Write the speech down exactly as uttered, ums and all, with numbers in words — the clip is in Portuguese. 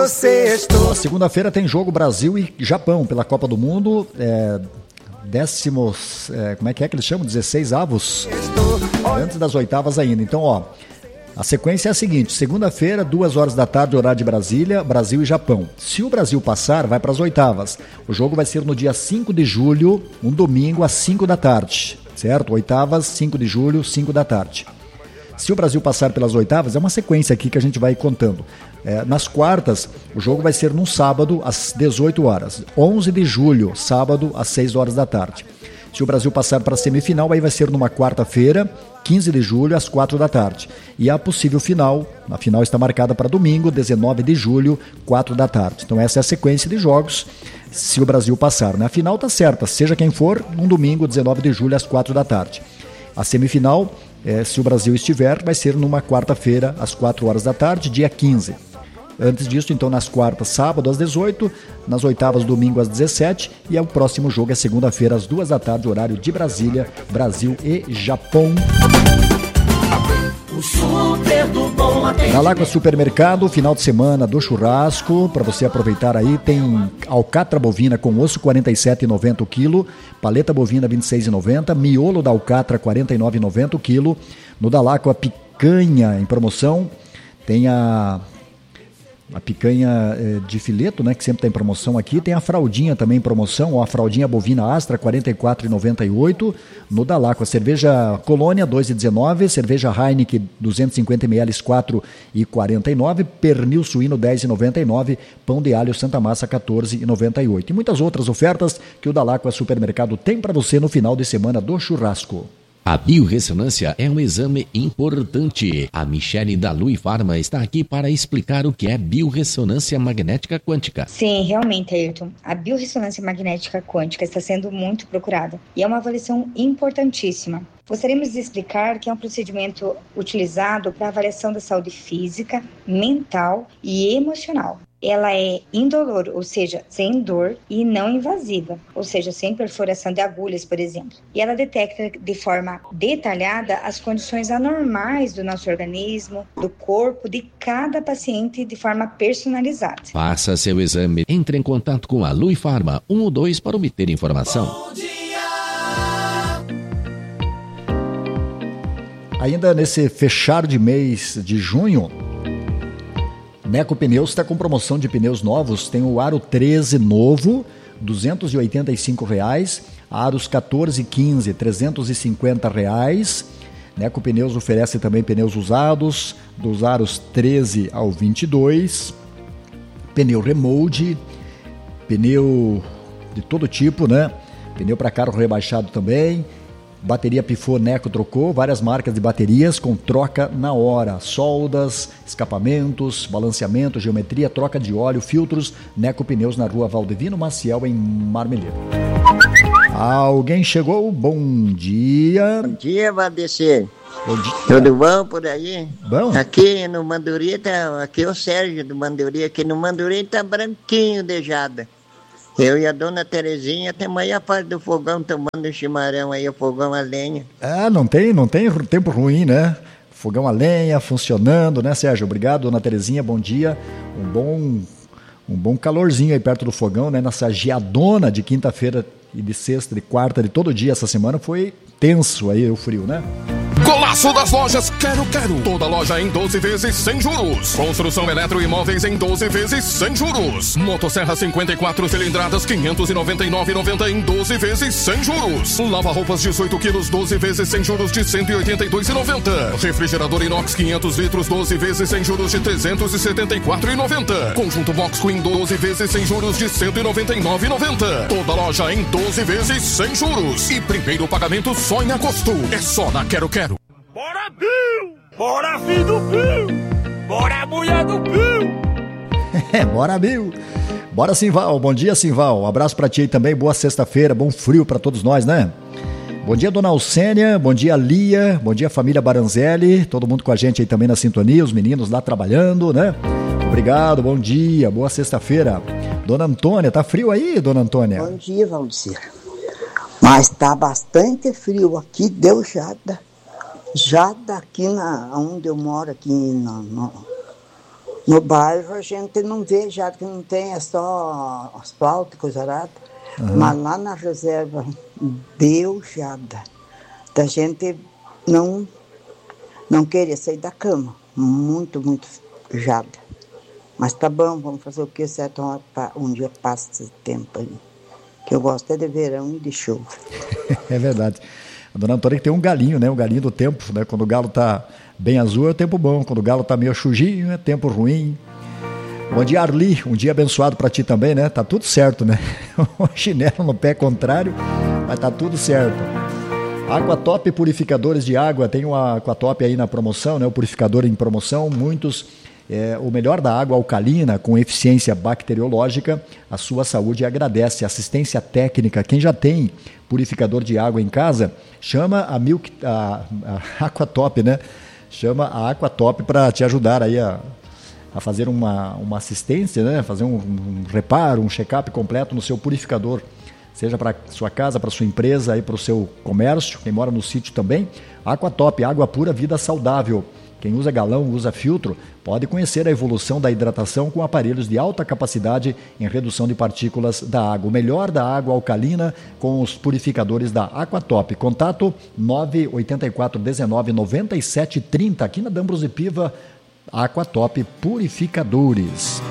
Ó, segunda-feira tem jogo Brasil e Japão pela Copa do Mundo. É, décimos, é, como é que é que eles chamam? dezesseis avos? Antes das oitavas ainda. Então, ó, a sequência é a seguinte: segunda-feira, duas horas da tarde, horário de Brasília, Brasil e Japão. Se o Brasil passar, vai para as oitavas. O jogo vai ser no dia cinco de julho, um domingo, às cinco da tarde. Certo? Oitavas, cinco de julho, cinco da tarde. Se o Brasil passar pelas oitavas, é uma sequência aqui que a gente vai contando. É, nas quartas, o jogo vai ser num sábado, às dezoito horas. onze de julho, sábado, às seis horas da tarde. Se o Brasil passar para a semifinal, aí vai ser numa quarta-feira, quinze de julho, às quatro da tarde. E a possível final, a final está marcada para domingo, dezenove de julho, quatro da tarde. Então essa é a sequência de jogos, se o Brasil passar. Na final está certa, seja quem for, num domingo, dezenove de julho, às quatro da tarde. A semifinal, é, se o Brasil estiver, vai ser numa quarta-feira, às quatro horas da tarde, dia quinze. Antes disso, então, nas quartas, sábado, às dezoito, nas oitavas, domingo, às dezessete, e o próximo jogo é segunda-feira, às duas da tarde, horário de Brasília, Brasil e Japão. O super do bom atendimento. Na Lagos Supermercado, final de semana do churrasco, para você aproveitar aí, tem alcatra bovina com osso quarenta e sete reais e noventa centavos o quilo, paleta bovina vinte e seis reais e noventa centavos, miolo da alcatra quarenta e nove reais e noventa centavos o quilo, no Dalaco a picanha em promoção, tem a... A picanha é, de fileto, né, que sempre está em promoção aqui. Tem a fraldinha também em promoção, ó, a fraldinha bovina Astra, quarenta e quatro reais e noventa e oito centavos. No Dalaco, a cerveja Colônia, dois reais e dezenove centavos. Cerveja Heineken, duzentos e cinquenta mililitros, quatro reais e quarenta e nove centavos. Pernil suíno, dez reais e noventa e nove centavos. Pão de alho Santa Massa, quatorze reais e noventa e oito centavos. E muitas outras ofertas que o Dalaco Supermercado tem para você no final de semana do churrasco. A biorressonância é um exame importante. A Michele da Lui Pharma está aqui para explicar o que é biorressonância magnética quântica. Sim, realmente, Ayrton. A biorressonância magnética quântica está sendo muito procurada e é uma avaliação importantíssima. Gostaríamos de explicar que é um procedimento utilizado para avaliação da saúde física, mental e emocional. Ela é indolor, ou seja, sem dor, e não invasiva, ou seja, sem perfuração de agulhas, por exemplo. E ela detecta de forma detalhada as condições anormais do nosso organismo, do corpo, de cada paciente de forma personalizada. Faça seu exame. Entre em contato com a Lui Pharma um ou dois para obter informação. Bom dia. Ainda nesse fechar de mês de junho, Neco Pneus está com promoção de pneus novos. Tem o Aro treze novo, duzentos e oitenta e cinco reais. Aros quatorze e quinze, trezentos e cinquenta reais. Neco Pneus oferece também pneus usados, dos aros treze ao vinte e dois. Pneu remold, pneu de todo tipo, né? Pneu para carro rebaixado também. Bateria Pifô Neco trocou, várias marcas de baterias com troca na hora. Soldas, escapamentos, balanceamento, geometria, troca de óleo, filtros. Neco Pneus na rua Valdevino Maciel, em Marmeleiro. Alguém chegou? Bom dia. Bom dia, Valdecir. Bom dia. Tudo bom por aí? Bom. Aqui no Manduri, tá, aqui é o Sérgio do Manduri. Aqui no Manduri tá branquinho de jada. Eu e a dona Terezinha temos aí a parte do fogão tomando um chimarrão aí, o fogão a lenha. Ah, não tem, não tem tempo ruim, né? Fogão a lenha funcionando, né, Sérgio? Obrigado, dona Terezinha, bom dia. Um bom, um bom calorzinho aí perto do fogão, né? Nessa geadona de quinta-feira e de sexta, de quarta, de todo dia essa semana foi tenso aí o frio, né? Golaço das lojas Quero Quero. Toda loja em doze vezes sem juros. Construção eletroimóveis em doze vezes sem juros. Motosserra cinquenta e quatro cilindradas quinhentos e noventa e nove reais e noventa centavos em doze vezes sem juros. Lava-roupas dezoito quilos doze vezes sem juros de cento e oitenta e dois reais e noventa centavos. Refrigerador inox quinhentos litros doze vezes sem juros de trezentos e setenta e quatro reais e noventa centavos. Conjunto Box Queen doze vezes sem juros de cento e noventa e nove reais e noventa centavos. Toda loja em doze vezes sem juros. E primeiro pagamento só em agosto. É só na Quero Quero. Bora, Bill! Bora, filho do Bill! Bora, mulher do Bill! É, bora, Bill! Bora, Simval! Bom dia, Simval! Um abraço pra ti aí também, boa sexta-feira, bom frio pra todos nós, né? Bom dia, dona Alcênia, bom dia, Lia, bom dia, família Baranzelli, todo mundo com a gente aí também na sintonia, os meninos lá trabalhando, né? Obrigado, bom dia, boa sexta-feira. Dona Antônia, tá frio aí, dona Antônia? Bom dia, Valdecir. Mas tá bastante frio aqui, deu jada. Já daqui na, onde eu moro, aqui na, no, No bairro a gente não vê, já que não tem, é só asfalto, coisa arada. Uhum. Mas lá na reserva, deu jada. Da gente não, não querer sair da cama. Muito, muito jada. Mas tá bom, vamos fazer o que? Certo, um dia passa esse tempo aí. Que eu gosto é de verão e de chuva. É verdade. A dona Antônia que tem um galinho, né? Um galinho do tempo, né? Quando o galo tá bem azul é tempo bom. Quando o galo tá meio chujinho é tempo ruim. Bom dia, Arli. Um dia abençoado para ti também, né? Tá tudo certo, né? O chinelo no pé contrário, mas tá tudo certo. Aquatop Purificadores de Água. Tem o Aquatop aí na promoção, né? O purificador em promoção. Muitos... É, o melhor da água alcalina com eficiência bacteriológica, a sua saúde agradece. Assistência técnica, quem já tem purificador de água em casa, chama a, Milk, a, a Aquatop, né? Chama a Aquatop para te ajudar aí a, a fazer uma, uma assistência, né? Fazer um, um reparo, um check-up completo no seu purificador, seja para sua casa, para sua empresa, para o seu comércio, quem mora no sítio também. Aquatop, água pura, vida saudável. Quem usa galão, usa filtro, pode conhecer a evolução da hidratação com aparelhos de alta capacidade em redução de partículas da água. O melhor da água alcalina com os purificadores da Aquatop. Contato nove oito quatro um nove nove sete três zero, aqui na D'Ambrosio Piva, Aquatop Purificadores.